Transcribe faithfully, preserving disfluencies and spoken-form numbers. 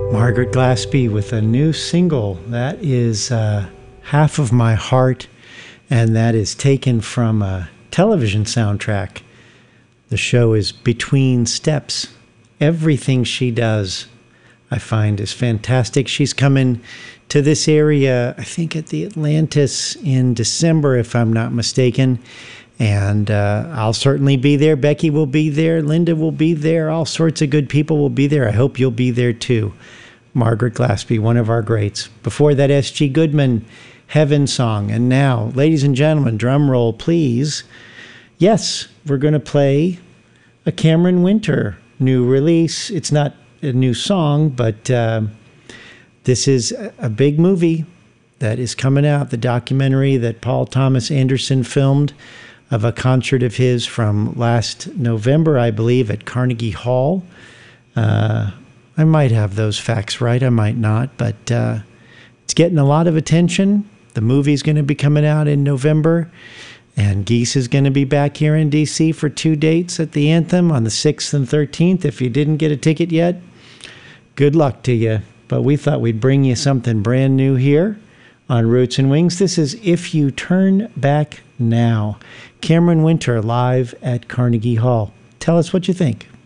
Margaret Glaspie with a new single. That is uh, Half of My Heart, and that is taken from a television soundtrack. The show is Between Steps. Everything she does, I find, is fantastic. She's coming to this area, I think at the Atlantis in December, if I'm not mistaken. And uh, I'll certainly be there. Becky will be there. Linda will be there. All sorts of good people will be there. I hope you'll be there too. Margaret Glaspie, one of our greats. Before that, S G Goodman, Heaven Song. And now, ladies and gentlemen, drum roll, please. Yes, we're going to play a Cameron Winter new release. It's not a new song, but uh, this is a big movie that is coming out, the documentary that Paul Thomas Anderson filmed of a concert of his from last November, I believe, at Carnegie Hall. Uh, I might have those facts right, I might not, but uh, it's getting a lot of attention. The movie's going to be coming out in November, and Geese is going to be back here in D C for two dates at the Anthem on the sixth and thirteenth. If you didn't get a ticket yet, good luck to you. But we thought we'd bring you something brand new here on Roots and Wings. This is If You Turn Back Now. Cameron Winter live at Carnegie Hall. Tell us what you think.